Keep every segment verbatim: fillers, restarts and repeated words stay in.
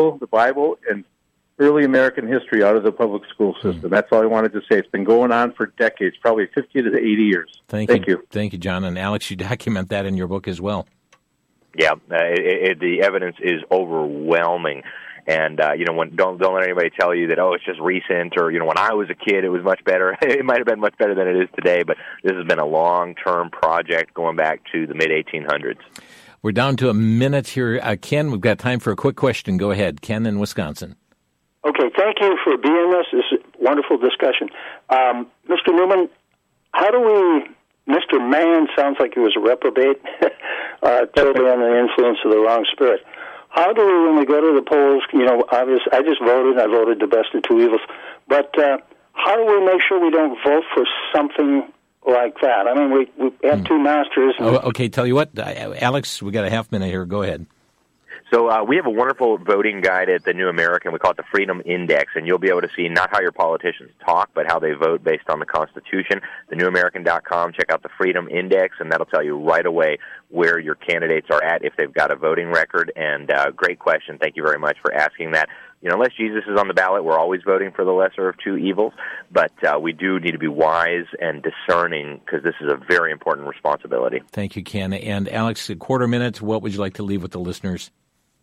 the Bible, and early American history out of the public school system. Mm. That's all I wanted to say. It's been going on for decades, probably fifty to eighty years. Thank, Thank you. you. Thank you, John. And Alex, you document that in your book as well. Yeah, uh, it, it, the evidence is overwhelming. And, uh, you know, when, don't don't let anybody tell you that, oh, it's just recent, or, you know, when I was a kid, it was much better. It might have been much better than it is today, but this has been a long-term project going back to the mid eighteen hundreds. We're down to a minute here. Uh, Ken, we've got time for a quick question. Go ahead. Ken in Wisconsin. Okay, thank you for being this. This is a wonderful discussion. Um, Mister Newman, how do we, Mister Mann sounds like he was a reprobate, uh, totally under the influence of the wrong spirit. How do we, when we go to the polls, you know, obviously, I just voted, I voted the best of two evils, but uh, how do we make sure we don't vote for something like that? I mean, we, we have two masters. Oh, okay, tell you what, Alex, we got a half minute here. Go ahead. So uh, we have a wonderful voting guide at the New American. We call it the Freedom Index, and you'll be able to see not how your politicians talk, but how they vote based on the Constitution. the new american dot com, check out the Freedom Index, and that'll tell you right away where your candidates are at if they've got a voting record. And uh, great question. Thank you very much for asking that. You know, unless Jesus is on the ballot, we're always voting for the lesser of two evils, but uh, we do need to be wise and discerning because this is a very important responsibility. Thank you, Ken. And Alex, a quarter minute, what would you like to leave with the listeners?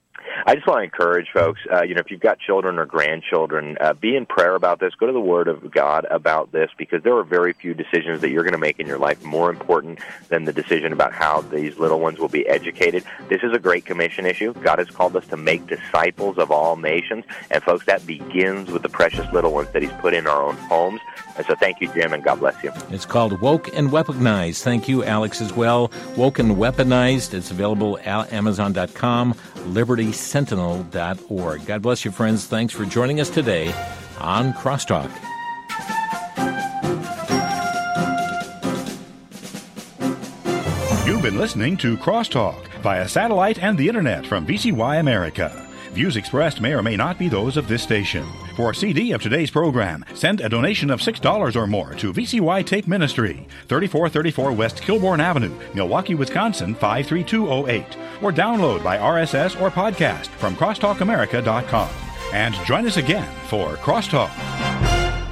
I just want to encourage folks, uh, you know, if you've got children or grandchildren, uh, be in prayer about this. Go to the Word of God about this, because there are very few decisions that you're going to make in your life more important than the decision about how these little ones will be educated. This is a Great Commission issue. God has called us to make disciples of all nations, and folks, that begins with the precious little ones that He's put in our own homes. And so thank you, Jim, and God bless you. It's called Woke and Weaponized. Thank you, Alex, as well. Woke and Weaponized. It's available at amazon dot com, liberty sentinel dot org. God bless you, friends. Thanks for joining us today on Crosstalk. You've been listening to Crosstalk via satellite and the Internet from V C Y America. Views expressed may or may not be those of this station. For a C D of today's program, send a donation of six dollars or more to V C Y Tape Ministry, thirty-four thirty-four West Kilbourne Avenue, Milwaukee, Wisconsin, five three two oh eight. Or download by R S S or podcast from crosstalk america dot com. And join us again for Crosstalk.